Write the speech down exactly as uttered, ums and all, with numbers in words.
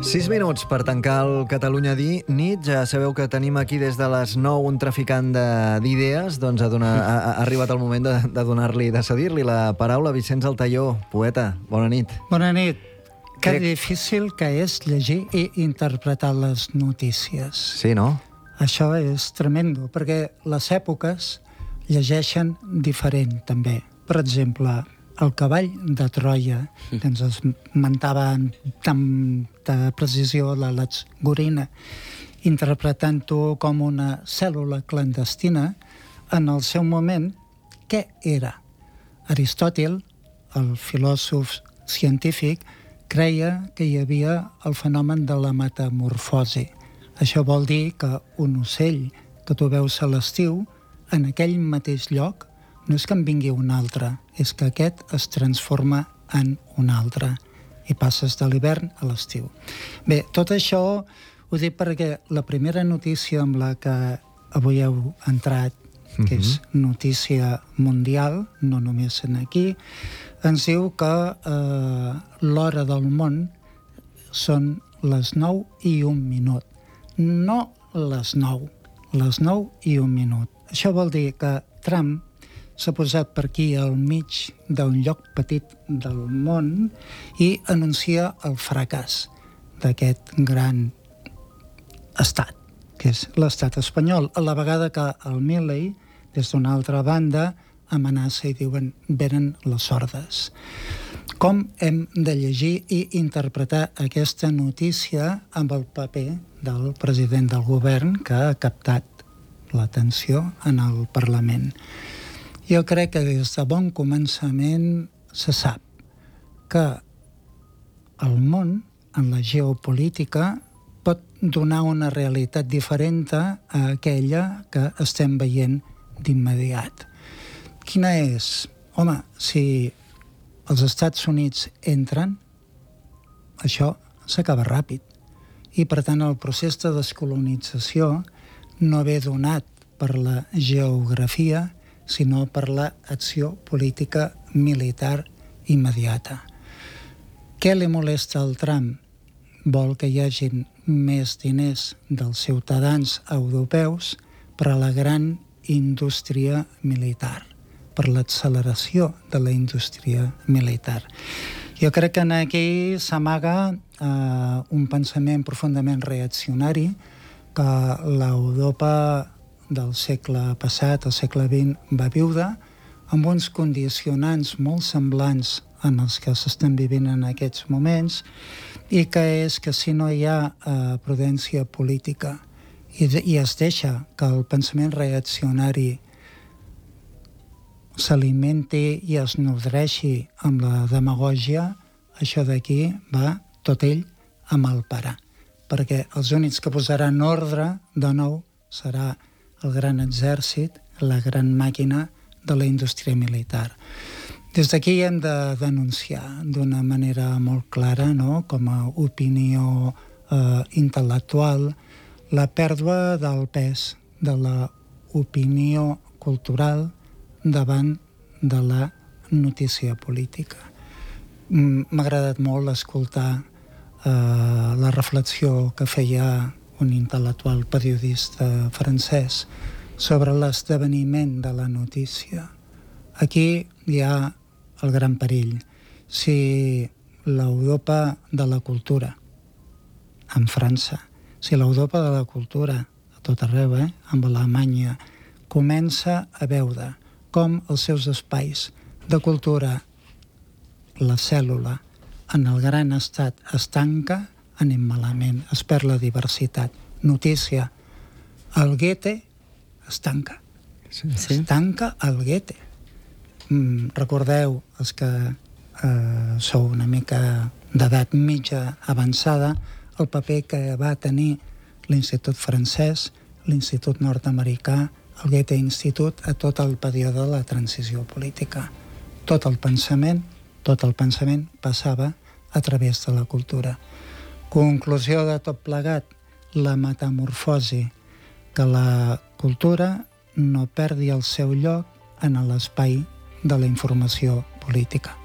Sis minuts per tancar el Catalunya Di nit. Ja sabeu que tenim aquí des de les nou un traficant d'idees. Doncs ha, donar, ha, ha arribat el moment de, de donar-li, de cedir-li la paraula. Vicenç Altaió, poeta, bona nit. Bona nit. Que Crec... difícil que és llegir i interpretar les notícies. Sí, no? Això és tremendo, perquè les èpoques llegeixen diferent, també. Per exemple, el cavall de Troia, que ens esmentava amb tanta precisió la Lex Gorina, interpretant-ho com una cèl·lula clandestina, en el seu moment, què era? Aristòtil, el filòsof científic, creia que hi havia el fenomen de la metamorfosi. Això vol dir que un ocell que tu veus a l'estiu, en aquell mateix lloc, no és que en vingui un altre, és que aquest es transforma en un altre i passes de l'hivern a l'estiu. Bé, tot això ho dic perquè la primera notícia amb la que avui heu entrat, que és notícia mundial, no només en aquí, ens diu que eh, l'hora del món són les nou i un minut. No les nou, les nou i un minut. Això vol dir que Trump s'ha posat per aquí al mig d'un lloc petit del món i anuncia el fracàs d'aquest gran estat, que és l'estat espanyol, a la vegada que el Milley, des d'una altra banda, amenaça i diuen venen les sordes. Com hem de llegir i interpretar aquesta notícia amb el paper del president del govern que ha captat l'atenció en el Parlament? Jo crec que des de bon començament se sap que el món, en la geopolítica, pot donar una realitat diferent a aquella que estem veient d'immediat. Quina és? Home, si els Estats Units entren, això s'acaba ràpid. I, per tant, el procés de descolonització no ve donat per la geografia, sinó per l'acció política militar immediata. Què li molesta al Trump? Vol que hi hagin més diners dels ciutadans europeus per a la gran indústria militar, per l'acceleració de la indústria militar. Jo crec que aquí s'amaga eh, un pensament profundament reaccionari que l'Europa del segle passat, el segle vint, va viure amb uns condicionants molt semblants en els que s'estan vivint en aquests moments i que és que si no hi ha eh, prudència política i, de, i es deixa que el pensament reaccionari s'alimenti i es nodreixi amb la demagògia, això d'aquí va tot ell a malparar. Perquè els únics que posaran ordre de nou serà el gran exèrcit, la gran màquina de la indústria militar. Des d'aquí hem de denunciar d'una manera molt clara, no?, com a opinió eh, intel·lectual, la pèrdua del pes de la opinió cultural davant de la notícia política. M'ha agradat molt escoltar eh, la reflexió que feia un intel·lectual periodista francès sobre l'esdeveniment de la notícia. Aquí hi ha el gran perill. Si l'Europa de la cultura, en França, si l'Europa de la cultura, a tot arreu, eh, amb Alemanya, comença a veure com els seus espais de cultura, la cèl·lula, en el gran estat es tanca, anem malament, es perd la diversitat. Notícia, el Goethe es tanca. Sí. Es tanca el Goethe. Mm, recordeu, els que eh, sou una mica d'edat mitja avançada, el paper que va tenir l'Institut francès, l'Institut nord-americà, el Goethe Institut, a tot el període de la transició política. Tot el pensament, tot el pensament passava a través de la cultura. Conclusió de tot plegat, la metamorfosi, que la cultura no perdi el seu lloc en l'espai de la informació política.